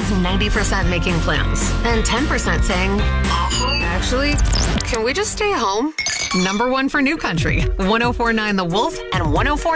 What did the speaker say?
is 90% making plans and 10% saying, actually, can we just stay home? Number one for New Country, 1049 The Wolf and 1049